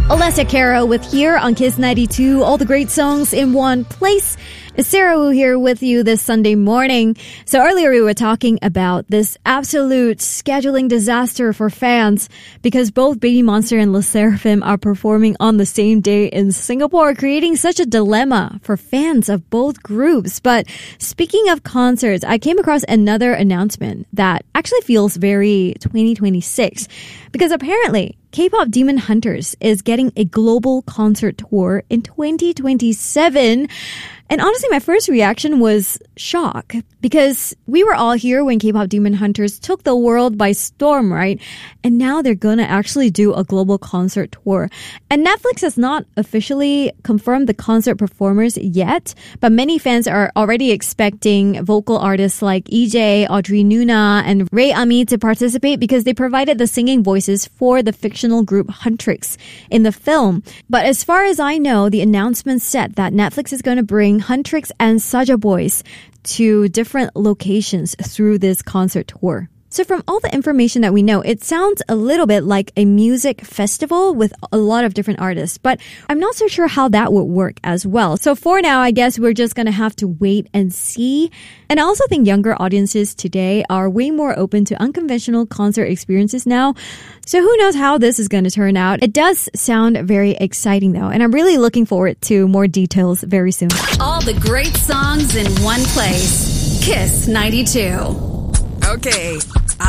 Alessia Cara with Here on Kiss 92. All the great songs in one place. It's Sarah Wu here with you this Sunday morning. So earlier we were talking about this absolute scheduling disaster for fans because both Baby Monster and LE SSERAFIM are performing on the same day in Singapore, creating such a dilemma for fans of both groups. But speaking of concerts, I came across another announcement that actually feels very 2026 because apparently K-pop Demon Hunters is getting a global concert tour in 2027. And honestly, my first reaction was shock because we were all here when K-pop Demon Hunters took the world by storm, right? And now they're gonna actually do a global concert tour. And Netflix has not officially confirmed the concert performers yet, but many fans are already expecting vocal artists like EJ, Audrey Nuna, and Ray Ami to participate because they provided the singing voices for the fictional group Huntrix in the film. But as far as I know, the announcement said that Netflix is going to bring Huntrix and Saja Boys to different locations through this concert tour. So from all the information that we know, it sounds a little bit like a music festival with a lot of different artists, but I'm not so sure how that would work as well. So for now, I guess we're just going to have to wait and see. And I also think younger audiences today are way more open to unconventional concert experiences now. So who knows how this is going to turn out. It does sound very exciting though, and I'm really looking forward to more details very soon. All the great songs in one place. Kiss 92. Okay,